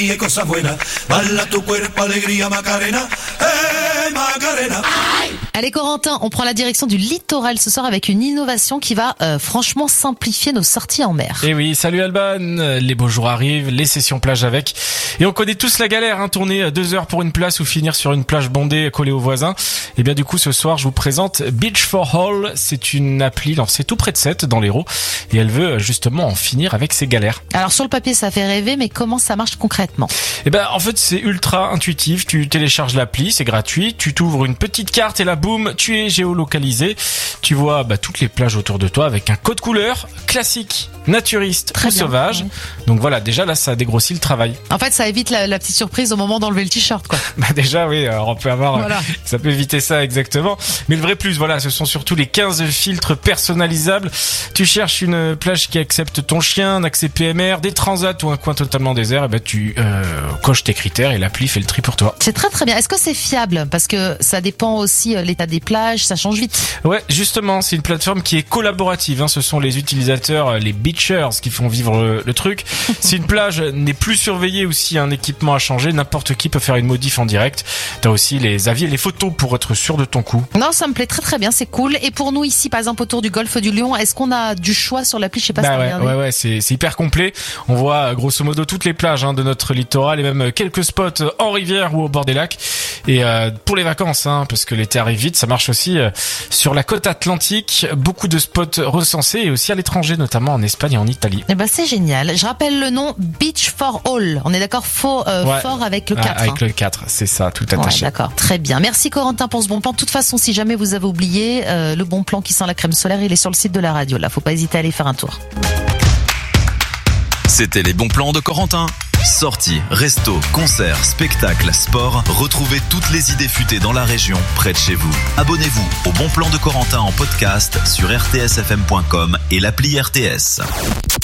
y cosas buenas. Bala tu cuerpo, alegría, Macarena. Hey, Macarena. Allez Corentin, on prend la direction du littoral ce soir avec une innovation qui va franchement simplifier nos sorties en mer. Et oui, salut Alban, les beaux jours arrivent, les sessions plage avec. Et on connaît tous la galère, tourner 2 heures pour une place ou finir sur une plage bondée collée aux voisins. Et bien du coup ce soir je vous présente Beach for All. C'est une appli lancée tout près de Sète dans l'Hérault et elle veut justement en finir avec ces galères. Alors sur le papier ça fait rêver, mais comment ça marche concrètement? Et ben en fait c'est ultra intuitif, tu télécharges l'appli, c'est gratuit, tu t'ouvres une petite carte et là boum, tu es géolocalisé. Tu vois toutes les plages autour de toi avec un code couleur classique, naturiste ou sauvage. Oui. Donc voilà, déjà là ça dégrossit le travail. En fait ça évite la petite surprise au moment d'enlever le t-shirt quoi. Déjà oui, alors on peut avoir ça peut éviter ça exactement. Mais le vrai plus ce sont surtout les 15 filtres personnalisables. Tu cherches une plage qui accepte ton chien, un accès PMR, des transats ou un coin totalement désert, et tu coches tes critères et l'appli fait le tri pour toi. C'est très très bien. Est-ce que c'est fiable? Parce que ça dépend aussi l'état des plages, ça change vite. Ouais, justement, c'est une plateforme qui est collaborative. Ce sont les utilisateurs, les beachers, qui font vivre le truc. Si une plage n'est plus surveillée ou si un équipement a changé, n'importe qui peut faire une modif en direct. T'as aussi les avis et les photos pour être sûr de ton coup. Non, ça me plaît très très bien, c'est cool. Et pour nous ici, par exemple autour du golfe du Lion, est-ce qu'on a du choix sur l'appli? Je sais pas si t'as regardé. Ouais, c'est hyper complet. On voit grosso modo toutes les plages de notre littoral et même quelques spots en rivière ou au bord des lacs. Et pour les vacances, parce que l'été arrive vite, ça marche aussi sur la côte atlantique. Beaucoup de spots recensés et aussi à l'étranger, notamment en Espagne et en Italie. Et c'est génial. Je rappelle le nom Beach for All. On est d'accord, fort avec le 4. Avec le 4, c'est ça, tout attaché. Ouais, d'accord, très bien. Merci Corentin pour ce bon plan. De toute façon, si jamais vous avez oublié, le bon plan qui sent la crème solaire, il est sur le site de la radio. Là, faut pas hésiter à aller faire un tour. C'était les bons plans de Corentin. Sorties, restos, concerts, spectacles, sport, retrouvez toutes les idées futées dans la région, près de chez vous. Abonnez-vous au Bon Plan de Corentin en podcast sur rtsfm.com et l'appli RTS.